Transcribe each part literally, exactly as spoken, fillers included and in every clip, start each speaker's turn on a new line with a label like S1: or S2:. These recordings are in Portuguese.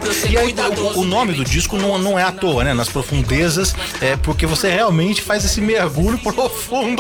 S1: E aí, o, o nome do disco não, não é à toa, né? Nas profundezas, é porque você realmente faz esse mergulho profundo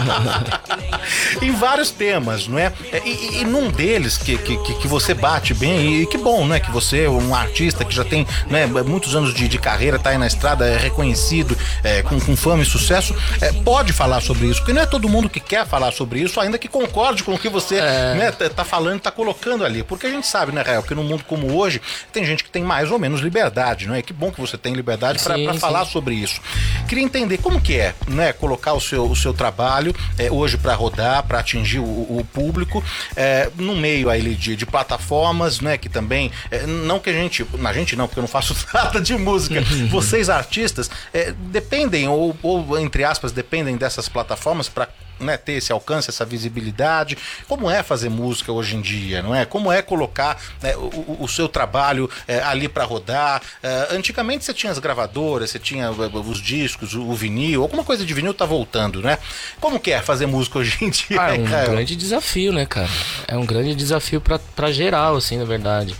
S1: em vários temas, não é? E, e, e num deles que, que, que você bate bem, e que bom, né? Que você é um artista que já tem, né, muitos anos de, de carreira, tá aí na estrada, é reconhecido, é, com, com fama e sucesso, é, pode falar sobre isso, porque não é todo mundo que quer falar sobre isso, ainda que concorde com o que você é. né, tá falando, tá colocando ali, porque a gente sabe, né, Rael, que num mundo como hoje, tem gente que tem mais ou menos liberdade, não é? Que bom que você tem liberdade para falar sobre isso. Queria entender como que é, né, colocar o seu, o seu trabalho é, hoje para rodar, para atingir o, o público, é, no meio aí de, de plataformas, né, que também, é, não que a gente, a gente não, porque eu não faço nada de música, vocês artistas, é, dependem, ou, ou entre aspas, dependem dessas plataformas para, né, ter esse alcance, essa visibilidade. Como é fazer música hoje em dia, não é? Como é colocar, né, o, o seu trabalho é, ali para rodar? É, antigamente você tinha as gravadoras, você tinha os discos, o vinil, alguma coisa de vinil tá voltando, né? Como que é fazer música hoje em dia?
S2: Ah, é um
S1: cara?
S2: grande desafio, né, cara? É um grande desafio pra, pra geral, assim, na verdade.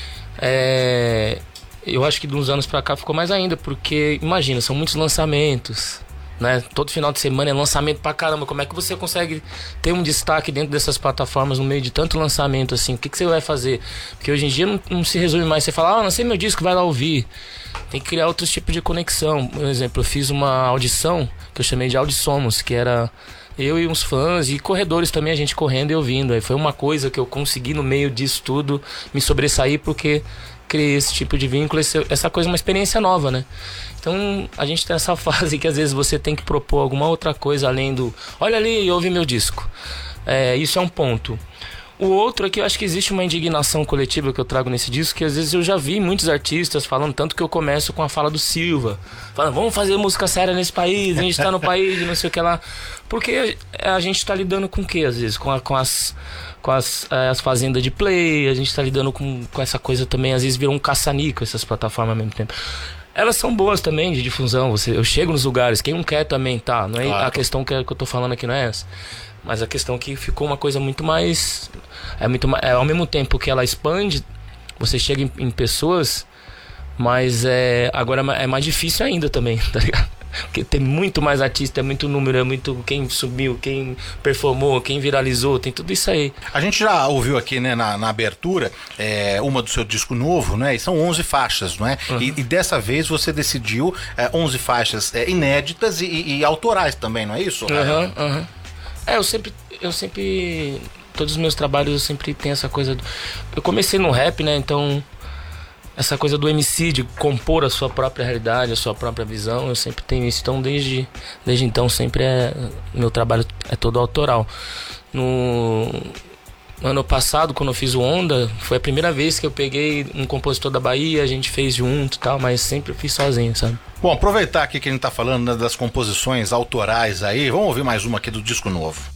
S2: É... Eu acho que de uns anos pra cá ficou mais ainda, porque, imagina, são muitos lançamentos, né? Todo final de semana é lançamento pra caramba. Como é que você consegue ter um destaque dentro dessas plataformas no meio de tanto lançamento assim? O que, que você vai fazer? Porque hoje em dia não, não se resume mais. Você fala, ah, lancei meu disco, vai lá ouvir. Tem que criar outros tipos de conexão. Por exemplo, eu fiz uma audição que eu chamei de Audissomos, que era eu e uns fãs e corredores também, a gente correndo e ouvindo. Aí foi uma coisa que eu consegui no meio disso tudo me sobressair, porque criei esse tipo de vínculo, esse, essa coisa, uma experiência nova, né? Então a gente tem essa fase que às vezes você tem que propor alguma outra coisa além do olha ali e ouve meu disco. É, isso é um ponto. O outro é que eu acho que existe uma indignação coletiva que eu trago nesse disco, que às vezes eu já vi muitos artistas falando, tanto que eu começo com a fala do Silva, falando, vamos fazer música séria nesse país, a gente tá no país, não sei o que lá. Porque a gente tá lidando com o que às vezes? Com, a, com as... com as, as fazendas de play, a gente tá lidando com, com essa coisa também, às vezes virou um caça-nico essas plataformas ao mesmo tempo. Elas são boas também de difusão, você, eu chego nos lugares, quem não quer também tá, não é claro. A questão que, que eu tô falando aqui não é essa, mas a questão que ficou uma coisa muito mais, é muito mais, é, ao mesmo tempo que ela expande, você chega em, em pessoas, mas é, agora é mais difícil ainda também, tá ligado? Porque tem muito mais artista, é muito número, é muito quem subiu, quem performou, quem viralizou, tem tudo isso aí.
S1: A gente já ouviu aqui, né, na, na abertura, é, uma do seu disco novo, né, e são onze faixas, não é? Uhum. E, e dessa vez você decidiu é, onze faixas é, inéditas e, e, e autorais também, não é isso?
S2: Aham, uhum, uhum. É, eu sempre, eu sempre, todos os meus trabalhos eu sempre tenho essa coisa, do... eu comecei no rap, né, então... Essa coisa do M C, de compor a sua própria realidade, a sua própria visão, eu sempre tenho isso. Então, desde, desde então, sempre é... Meu trabalho é todo autoral. No ano passado, quando eu fiz o Onda, foi a primeira vez que eu peguei um compositor da Bahia, a gente fez junto e tal, mas sempre eu fiz sozinho, sabe?
S1: Bom, aproveitar aqui que a gente tá falando, né, das composições autorais aí, vamos ouvir mais uma aqui do disco novo.